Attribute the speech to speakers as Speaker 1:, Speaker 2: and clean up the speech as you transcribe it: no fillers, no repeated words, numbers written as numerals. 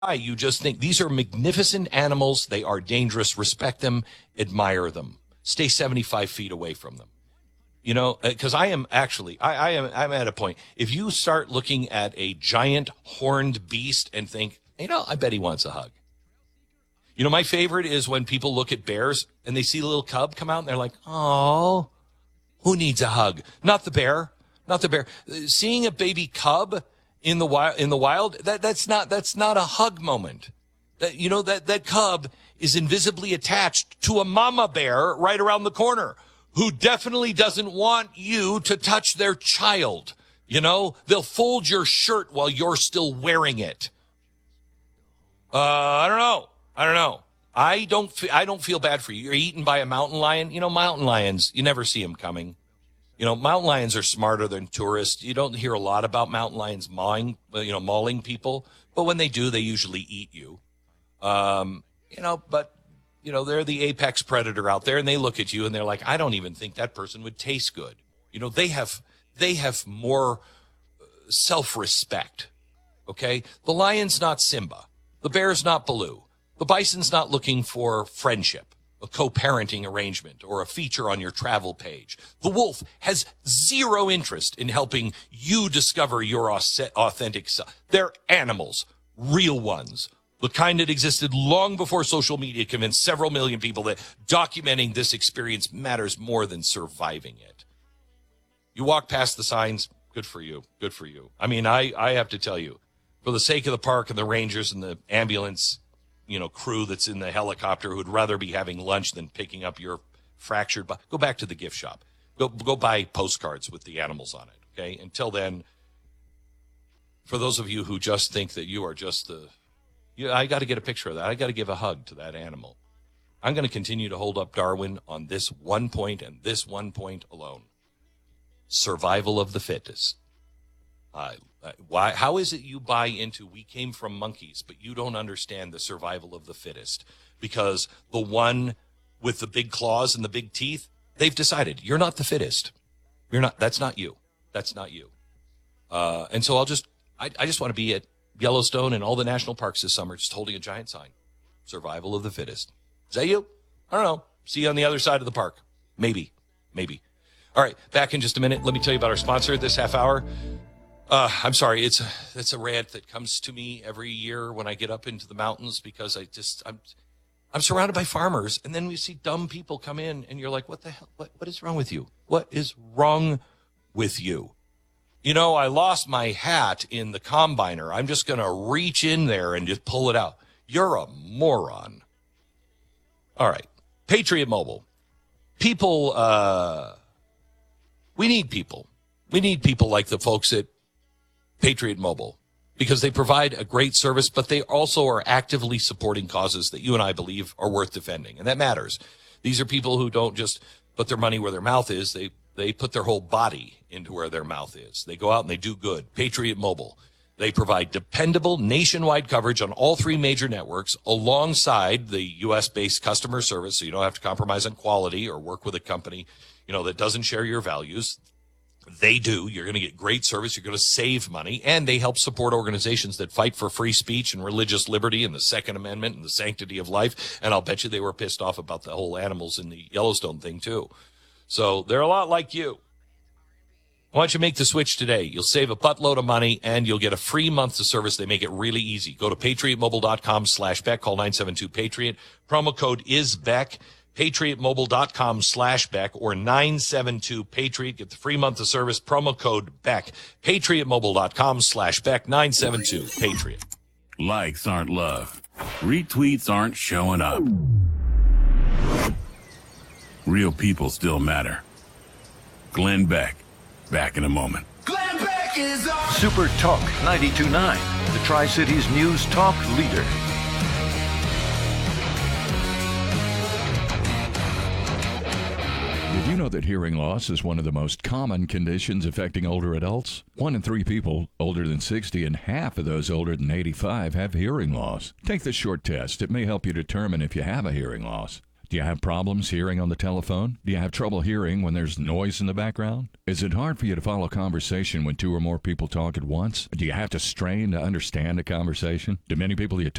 Speaker 1: You just think these are magnificent animals. They are dangerous. Respect them, admire them. Stay 75 feet away from them. You know, because I am actually, I'm at a point. If you start looking at a giant horned beast and think, you know, I bet he wants a hug. You know, my favorite is when people look at bears and they see a little cub come out and they're like, oh, who needs a hug? Not the bear, not the bear. Seeing a baby cub in the wild, that's not a hug moment. You know, that cub is invisibly attached to a mama bear right around the corner who definitely doesn't want you to touch their child. You know, they'll fold your shirt while you're still wearing it. I don't know. I don't feel bad for you. You're eaten by a mountain lion. You know, mountain lions, you never see them coming. You know, mountain lions are smarter than tourists. You don't hear a lot about mountain lions mauling people, but when they do, they usually eat you. But they're the apex predator out there, and they look at you and they're like, I don't even think that person would taste good. You know, they have more self-respect. Okay. The lion's not Simba. The bear's not Baloo. The bison's not looking for friendship, a co-parenting arrangement, or a feature on your travel page. The wolf has zero interest in helping you discover your authentic self. They're animals, real ones. The kind that existed long before social media convinced several million people that documenting this experience matters more than surviving it. You walk past the signs, good for you, good for you. I mean, I have to tell you, for the sake of the park and the rangers and the ambulance, crew that's in the helicopter who'd rather be having lunch than picking up your fractured body, go back to the gift shop. Go buy postcards with the animals on it, okay? Until then, for those of you who just think that you are just I got to get a picture of that. I got to give a hug to that animal. I'm going to continue to hold up Darwin on this one point and this one point alone. Survival of the fittest. How is it you buy into we came from monkeys, but you don't understand the survival of the fittest? Because the one with the big claws and the big teeth, they've decided you're not the fittest. You're not. That's not you. That's not you. And so I just want to be at Yellowstone and all the national parks this summer, just holding a giant sign. Survival of the fittest. Is that you? I don't know. See you on the other side of the park. Maybe. All right, back in just a minute. Let me tell you about our sponsor this half hour. I'm sorry. It's a rant that comes to me every year when I get up into the mountains because I'm surrounded by farmers, and then we see dumb people come in, and you're like, what the hell? What is wrong with you? What is wrong with you? You know, I lost my hat in the combiner. I'm just going to reach in there and just pull it out. You're a moron. All right. Patriot Mobile. People, we need people. We need people like the folks at Patriot Mobile because they provide a great service, but they also are actively supporting causes that you and I believe are worth defending. And that matters. These are people who don't just put their money where their mouth is. They put their whole body into where their mouth is. They go out and they do good. Patriot Mobile. They provide dependable nationwide coverage on all three major networks alongside the U.S.-based customer service, so you don't have to compromise on quality or work with a company, that doesn't share your values. They do. You're going to get great service. You're going to save money. And they help support organizations that fight for free speech and religious liberty and the Second Amendment and the sanctity of life. And I'll bet you they were pissed off about the whole animals in the Yellowstone thing, too. So they're a lot like you. Why don't you make the switch today? You'll save a buttload of money, and you'll get a free month of service. They make it really easy. Go to patriotmobile.com/Beck. Call 972-PATRIOT. Promo code is Beck. patriotmobile.com/Beck or 972-PATRIOT. Get the free month of service. Promo code Beck. patriotmobile.com/Beck. 972-PATRIOT.
Speaker 2: Likes aren't love. Retweets aren't showing up. Real people still matter. Glenn Beck. Back in a moment.
Speaker 3: Glenn Beck is on
Speaker 4: Super Talk 92.9, the Tri-Cities News Talk leader.
Speaker 5: Did you know that hearing loss is one of the most common conditions affecting older adults? 1 in 3 people older than 60 and half of those older than 85 have hearing loss. Take this short test. It may help you determine if you have a hearing loss. Do you have problems hearing on the telephone? Do you have trouble hearing when there's noise in the background? Is it hard for you to follow conversation when two or more people talk at once? Do you have to strain to understand a conversation? Do many people you